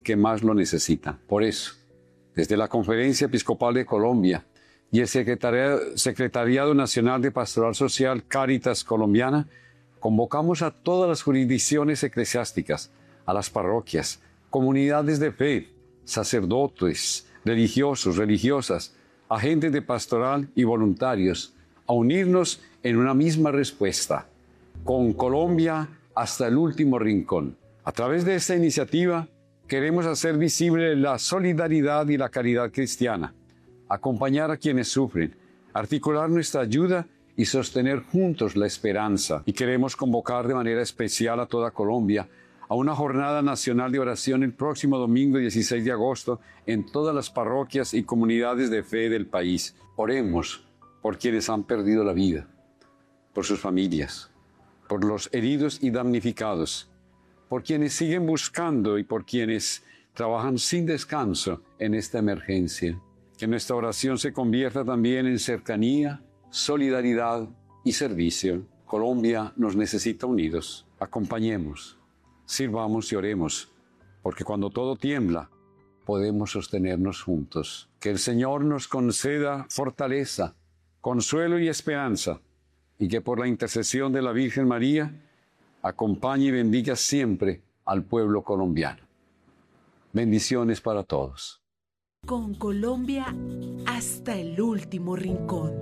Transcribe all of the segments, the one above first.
que más lo necesitan. Por eso, desde la Conferencia Episcopal de Colombia y el Secretariado Nacional de Pastoral Social Cáritas Colombiana, convocamos a todas las jurisdicciones eclesiásticas, a las parroquias, comunidades de fe, sacerdotes, religiosos, religiosas, agentes de pastoral y voluntarios, a unirnos en una misma respuesta, con Colombia hasta el último rincón. A través de esta iniciativa, queremos hacer visible la solidaridad y la caridad cristiana, acompañar a quienes sufren, articular nuestra ayuda y sostener juntos la esperanza. Y queremos convocar de manera especial a toda Colombia a una jornada nacional de oración el próximo domingo 16 de agosto en todas las parroquias y comunidades de fe del país. Oremos por quienes han perdido la vida, por sus familias, por los heridos y damnificados, por quienes siguen buscando y por quienes trabajan sin descanso en esta emergencia. Que nuestra oración se convierta también en cercanía, solidaridad y servicio. Colombia nos necesita unidos. Acompañemos, sirvamos y oremos, porque cuando todo tiembla, podemos sostenernos juntos. Que el Señor nos conceda fortaleza, consuelo y esperanza, y que por la intercesión de la Virgen María, acompañe y bendiga siempre al pueblo colombiano. Bendiciones para todos. Con Colombia hasta el último rincón.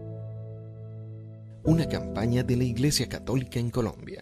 Una campaña de la Iglesia Católica en Colombia.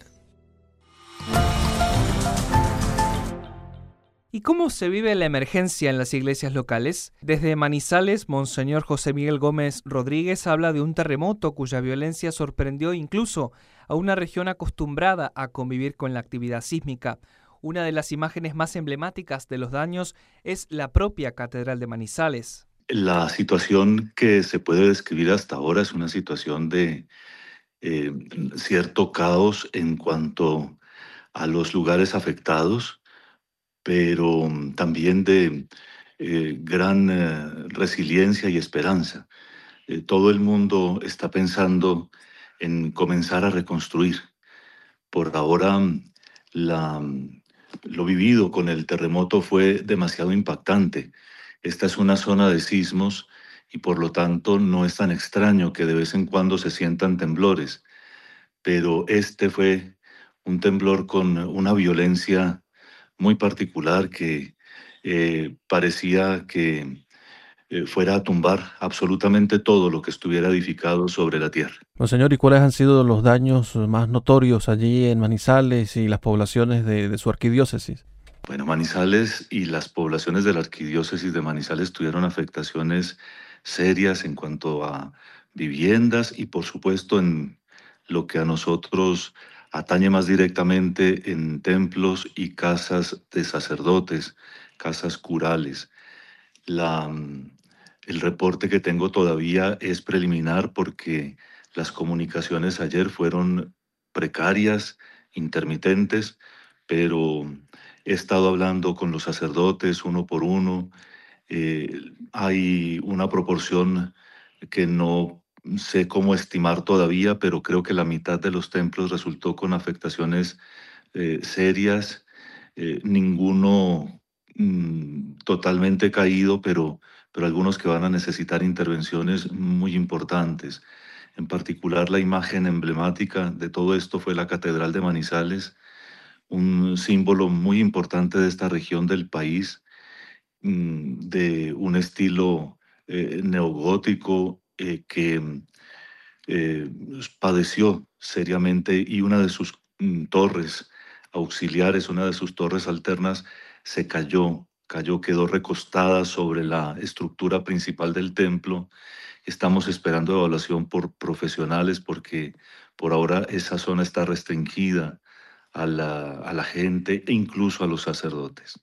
¿Y cómo se vive la emergencia en las iglesias locales? Desde Manizales, Monseñor José Miguel Gómez Rodríguez habla de un terremoto cuya violencia sorprendió incluso a una región acostumbrada a convivir con la actividad sísmica. Una de las imágenes más emblemáticas de los daños es la propia Catedral de Manizales. La situación que se puede describir hasta ahora es una situación de cierto caos en cuanto a los lugares afectados, pero también de gran resiliencia y esperanza. Todo el mundo está pensando en comenzar a reconstruir. Por ahora, lo vivido con el terremoto fue demasiado impactante. Esta es una zona de sismos y por lo tanto no es tan extraño que de vez en cuando se sientan temblores, pero este fue un temblor con una violencia muy particular que parecía que fuera a tumbar absolutamente todo lo que estuviera edificado sobre la tierra. Monseñor, ¿y cuáles han sido los daños más notorios allí en Manizales y las poblaciones de su arquidiócesis? Bueno, Manizales y las poblaciones de la arquidiócesis de Manizales tuvieron afectaciones serias en cuanto a viviendas y por supuesto en lo que a nosotros atañe más directamente en templos y casas de sacerdotes, casas curales. El reporte que tengo todavía es preliminar porque las comunicaciones ayer fueron precarias, intermitentes, pero he estado hablando con los sacerdotes uno por uno. Hay una proporción que no sé cómo estimar todavía, pero creo que la mitad de los templos resultó con afectaciones serias, ninguno totalmente caído, pero algunos que van a necesitar intervenciones muy importantes. En particular, la imagen emblemática de todo esto fue la Catedral de Manizales, un símbolo muy importante de esta región del país, de un estilo neogótico que padeció seriamente y una de sus torres auxiliares, una de sus torres alternas se cayó, quedó recostada sobre la estructura principal del templo. Estamos esperando evaluación por profesionales porque por ahora esa zona está restringida a la gente e incluso a los sacerdotes.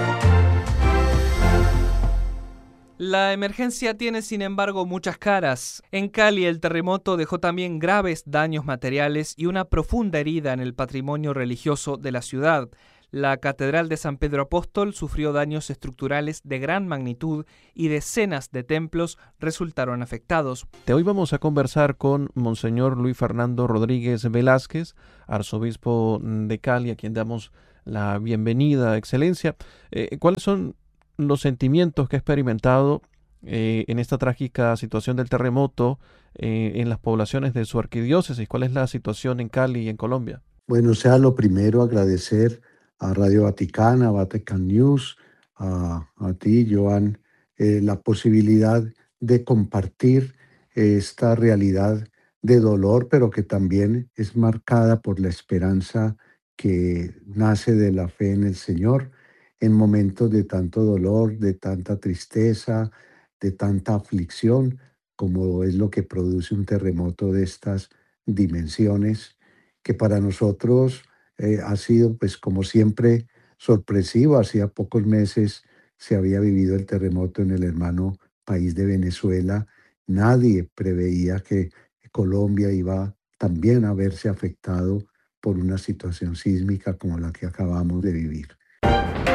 La emergencia tiene, sin embargo, muchas caras. En Cali, el terremoto dejó también graves daños materiales y una profunda herida en el patrimonio religioso de la ciudad. La Catedral de San Pedro Apóstol sufrió daños estructurales de gran magnitud y decenas de templos resultaron afectados. Hoy vamos a conversar con Monseñor Luis Fernando Rodríguez Velázquez, arzobispo de Cali, a quien damos la bienvenida, excelencia. ¿Cuáles son los sentimientos que ha experimentado en esta trágica situación del terremoto en las poblaciones de su arquidiócesis? ¿Cuál es la situación en Cali y en Colombia? Bueno, sea lo primero agradecer a Radio Vaticana, Vatican News, a ti, Joan, la posibilidad de compartir esta realidad de dolor, pero que también es marcada por la esperanza que nace de la fe en el Señor en momentos de tanto dolor, de tanta tristeza, de tanta aflicción, como es lo que produce un terremoto de estas dimensiones, que para nosotros ha sido, pues como siempre, sorpresivo. Hacía pocos meses se había vivido el terremoto en el hermano país de Venezuela. Nadie preveía que Colombia iba también a verse afectado por una situación sísmica como la que acabamos de vivir.